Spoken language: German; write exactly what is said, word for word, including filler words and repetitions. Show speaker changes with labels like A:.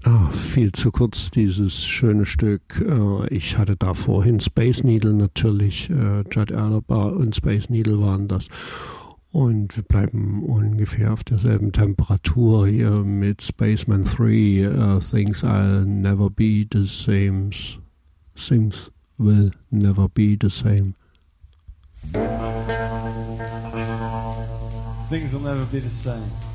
A: Ah, viel zu kurz, dieses schöne Stück. Ich hatte da vorhin Space Needle natürlich. Judd Erba und Space Needle waren das. Und wir bleiben ungefähr auf derselben Temperatur hier mit Spaceman drei. Uh, things I'll never be the same. Things will never be the same.
B: Things will never be the same.